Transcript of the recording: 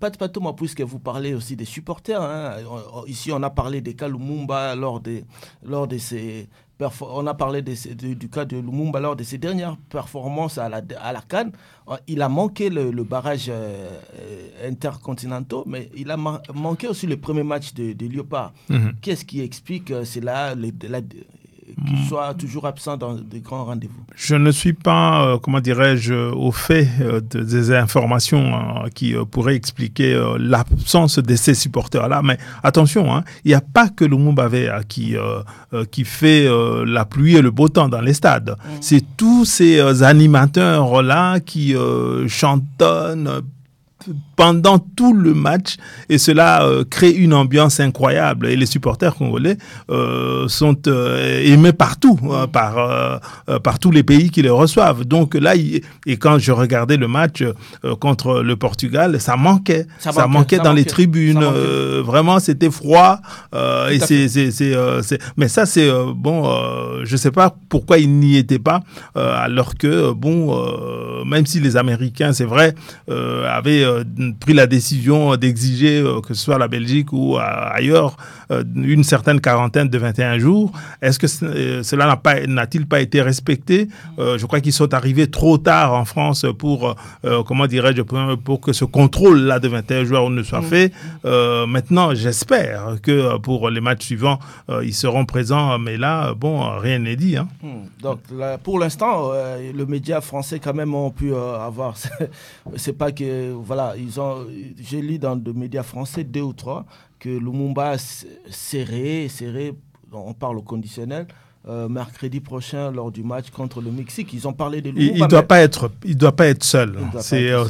Pat Thomas, puisque vous parlez aussi des supporters, hein, ici on a parlé des cas Lumumba lors de ses on a parlé du cas de Lumumba lors de ses dernières performances à la CAN. Il a manqué le barrage intercontinental, mais il a manqué aussi le premier match de Léopard. Mm-hmm. Qu'est-ce qui explique cela, qu'il soit toujours absent dans de grands rendez-vous? Je ne suis pas, au fait des informations qui pourraient expliquer l'absence de ces supporters-là. Mais attention, il n'y a pas que Lumumba qui fait la pluie et le beau temps dans les stades. C'est tous ces animateurs-là qui chantonnent pendant tout le match, et cela crée une ambiance incroyable, et les supporters congolais sont aimés partout, par tous les pays qui les reçoivent. Donc là, et quand je regardais le match contre le Portugal, ça manquait dans les tribunes. Vraiment, c'était froid. Mais ça, c'est je sais pas pourquoi ils n'y étaient pas, alors que même si les Américains, c'est vrai, avaient pris la décision d'exiger que ce soit la Belgique ou ailleurs une certaine quarantaine de 21 jours. Est-ce que cela n'a-t-il pas été respecté? Je crois qu'ils sont arrivés trop tard en France pour pour que ce contrôle-là de 21 jours ne soit fait. Maintenant, j'espère que pour les matchs suivants, ils seront présents, mais là, rien n'est dit. Hein. Donc, là, pour l'instant, le média français quand même ont pu avoir. C'est pas que j'ai lu dans des médias français 2 ou 3 que Lumumba serré, on parle au conditionnel, mercredi prochain lors du match contre le Mexique. Ils ont parlé de Lumumba. Il doit pas être seul.